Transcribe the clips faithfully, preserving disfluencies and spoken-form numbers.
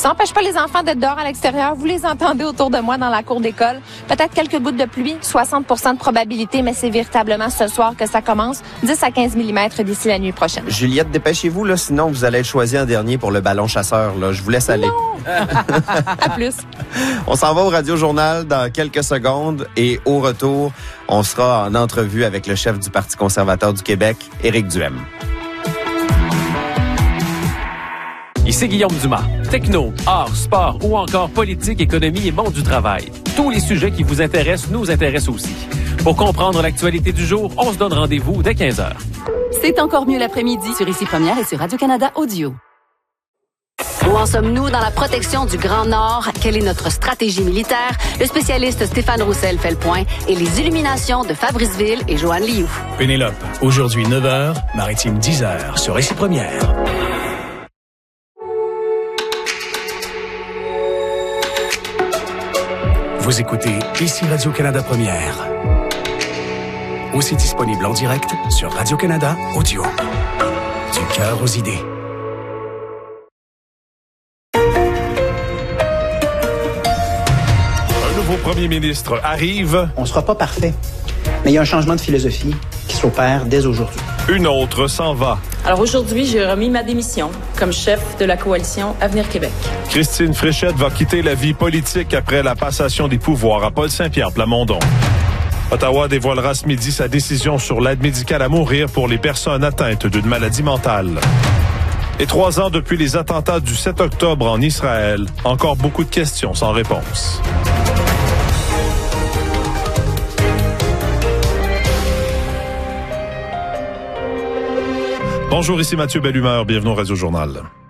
Ça n'empêche pas les enfants d'être dehors à l'extérieur. Vous les entendez autour de moi dans la cour d'école. Peut-être quelques gouttes de pluie, soixante pour cent de probabilité, mais c'est véritablement ce soir que ça commence. dix à quinze millimètres d'ici la nuit prochaine. Juliette, dépêchez-vous, là, sinon vous allez être choisie en dernier pour le ballon chasseur. Là. Je vous laisse aller. À plus. On s'en va au Radio-Journal dans quelques secondes et au retour, on sera en entrevue avec le chef du Parti conservateur du Québec, Éric Duhem. Ici Guillaume Dumas. Techno, art, sport ou encore politique, économie et monde du travail. Tous les sujets qui vous intéressent nous intéressent aussi. Pour comprendre l'actualité du jour, on se donne rendez-vous dès quinze heures. C'est encore mieux l'après-midi sur Ici Première et sur Radio-Canada Audio. Où en sommes-nous dans la protection du Grand Nord? Quelle est notre stratégie militaire? Le spécialiste Stéphane Roussel fait le point et les illuminations de Fabrice Ville et Joanne Lioux. Pénélope, aujourd'hui neuf heures, Maritime dix heures sur Ici Première. Vous écoutez Ici Radio-Canada Première. Aussi disponible en direct sur Radio-Canada Audio. Du cœur aux idées. Un nouveau premier ministre arrive. On ne sera pas parfait, mais il y a un changement de philosophie qui s'opère dès aujourd'hui. Une autre s'en va. Alors aujourd'hui, j'ai remis ma démission comme chef de la coalition Avenir Québec. Christine Fréchette va quitter la vie politique après la passation des pouvoirs à Paul Saint-Pierre Plamondon. Ottawa dévoilera ce midi sa décision sur l'aide médicale à mourir pour les personnes atteintes d'une maladie mentale. Et trois ans depuis les attentats du sept octobre en Israël, encore beaucoup de questions sans réponse. Bonjour, ici Mathieu Bellumeur, bienvenue au Radio-Journal.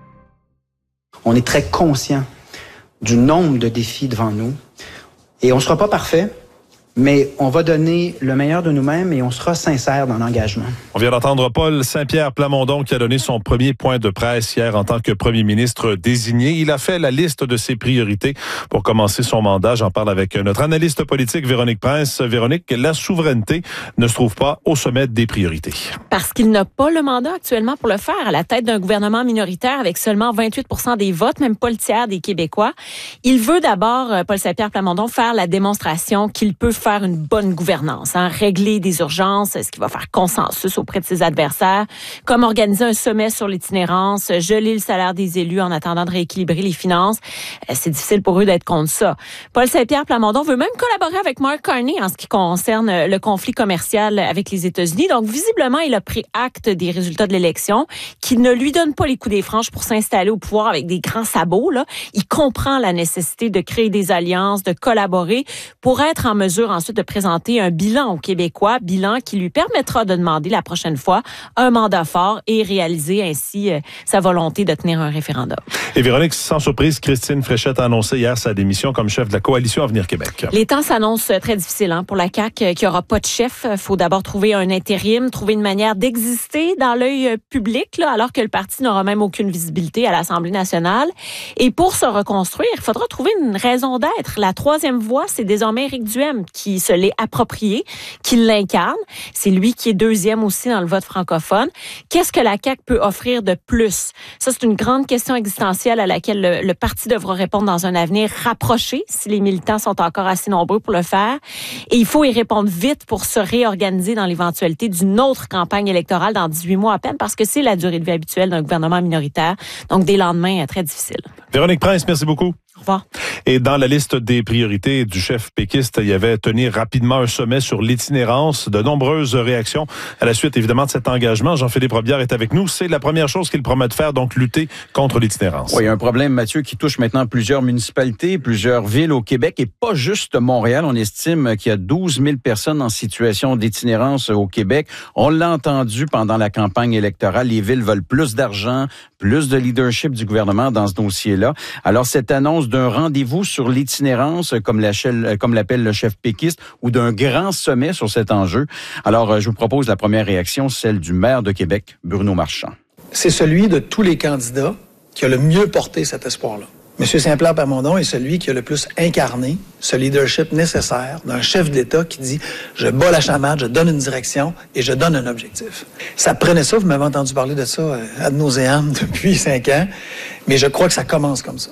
On est très conscient du nombre de défis devant nous et on ne sera pas parfait, mais on va donner le meilleur de nous-mêmes et on sera sincère dans l'engagement. On vient d'entendre Paul Saint-Pierre Plamondon qui a donné son premier point de presse hier en tant que premier ministre désigné. Il a fait la liste de ses priorités pour commencer son mandat. J'en parle avec notre analyste politique Véronique Prince. Véronique, la souveraineté ne se trouve pas au sommet des priorités. Parce qu'il n'a pas le mandat actuellement pour le faire à la tête d'un gouvernement minoritaire avec seulement vingt-huit pour cent des votes, même pas le tiers des Québécois. Il veut d'abord, Paul Saint-Pierre Plamondon, faire la démonstration qu'il peut faire une bonne gouvernance, hein, régler des urgences, ce qui va faire consensus auprès de ses adversaires, comme organiser un sommet sur l'itinérance, geler le salaire des élus en attendant de rééquilibrer les finances. C'est difficile pour eux d'être contre ça. Paul Saint-Pierre Plamondon veut même collaborer avec Mark Carney en ce qui concerne le conflit commercial avec les États-Unis. Donc, visiblement, il a pris acte des résultats de l'élection, qui ne lui donne pas les coups des franches pour s'installer au pouvoir avec des grands sabots, là. Il comprend la nécessité de créer des alliances, de collaborer pour être en mesure ensuite de présenter un bilan aux Québécois, bilan qui lui permettra de demander la prochaine fois un mandat fort et réaliser ainsi euh, sa volonté de tenir un référendum. Et Véronique, sans surprise, Christine Fréchette a annoncé hier sa démission comme chef de la coalition Avenir Québec. Les temps s'annoncent très difficiles hein, pour la C A Q qui n'aura pas de chef. Il faut d'abord trouver un intérim, trouver une manière d'exister dans l'œil public, là, alors que le parti n'aura même aucune visibilité à l'Assemblée nationale. Et pour se reconstruire, il faudra trouver une raison d'être. La troisième voie, c'est désormais Éric Duhem qui se l'est approprié, qui l'incarne. C'est lui qui est deuxième aussi dans le vote francophone. Qu'est-ce que la C A Q peut offrir de plus? Ça, c'est une grande question existentielle à laquelle le, le parti devra répondre dans un avenir rapproché, si les militants sont encore assez nombreux pour le faire. Et il faut y répondre vite pour se réorganiser dans l'éventualité d'une autre campagne électorale dans dix-huit mois à peine, parce que c'est la durée de vie habituelle d'un gouvernement minoritaire. Donc, des lendemains très difficiles. Véronique Prince, merci beaucoup. Au revoir. Et dans la liste des priorités du chef péquiste, il y avait tenir rapidement un sommet sur l'itinérance. De nombreuses réactions à la suite, évidemment, de cet engagement. Jean-Philippe Robillard est avec nous. C'est la première chose qu'il promet de faire, donc lutter contre l'itinérance. Oui, il y a un problème, Mathieu, qui touche maintenant plusieurs municipalités, plusieurs villes au Québec et pas juste Montréal. On estime qu'il y a douze mille personnes en situation d'itinérance au Québec. On l'a entendu pendant la campagne électorale. Les villes veulent plus d'argent, plus de leadership du gouvernement dans ce dossier-là. Alors, cette annonce d'un rendez-vous sur l'itinérance, comme l'appelle le chef péquiste, ou d'un grand sommet sur cet enjeu. Alors, je vous propose la première réaction, celle du maire de Québec, Bruno Marchand. C'est celui de tous les candidats qui a le mieux porté cet espoir-là. M. Saint-Pierre Plamondon est celui qui a le plus incarné ce leadership nécessaire d'un chef d'État qui dit « Je bats la chamade, je donne une direction et je donne un objectif ». Ça prenait ça, vous m'avez entendu parler de ça ad nauseam depuis cinq ans, mais je crois que ça commence comme ça.